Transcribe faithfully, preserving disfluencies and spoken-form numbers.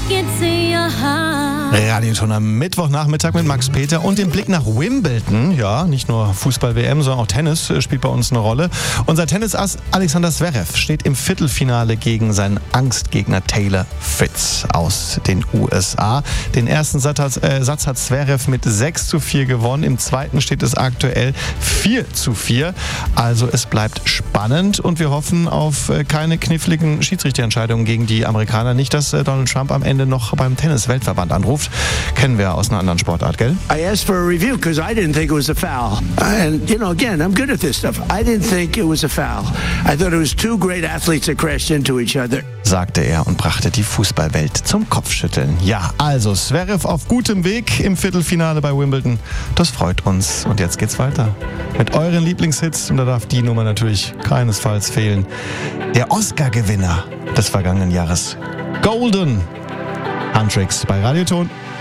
Radioton am Mittwochnachmittag mit Max Peter und dem Blick nach Wimbledon. Ja, nicht nur Fußball-W M, sondern auch Tennis spielt bei uns eine Rolle. Unser Tennisass Alexander Zverev steht im Viertelfinale gegen seinen Angstgegner Taylor Fritz aus den U S A. Den ersten Satz, äh, Satz hat Zverev mit sechs zu vier gewonnen. Im zweiten steht es aktuell vier zu vier. Also es bleibt spannend und wir hoffen auf äh, keine kniffligen Schiedsrichterentscheidungen gegen die Amerikaner. Nicht, dass äh, Donald Trump am Ende noch beim Tennis-Weltverband anruft. Kennen wir aus einer anderen Sportart, gell? I asked for a review because I didn't think it was a foul. And, you know, again, I'm good at this stuff. I didn't think it was a foul. I thought it was two great athletes that crashed into each other. Sagte er und brachte die Fußballwelt zum Kopfschütteln. Ja, also Zverev auf gutem Weg im Viertelfinale bei Wimbledon. Das freut uns. Und jetzt geht's weiter mit euren Lieblingshits. Und da darf die Nummer natürlich keinesfalls fehlen. Der Oscar-Gewinner des vergangenen Jahres. Golden. Huntrix bei Radioton.